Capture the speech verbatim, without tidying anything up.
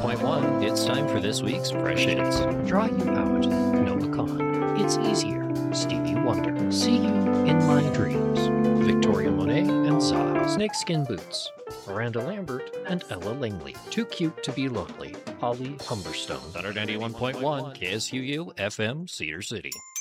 point one, it's time for this week's Fresh Hits. Draw you out, Noah Kahan. It's easier, Stevie Wonder. See You in My Dreams, Victoria Monet and Zah. Snakeskin Boots, Miranda Lambert and Ella Langley. Too Cute to Be Lonely, Holly Humberstone. one ninety-one point one K S U U F M, Cedar City.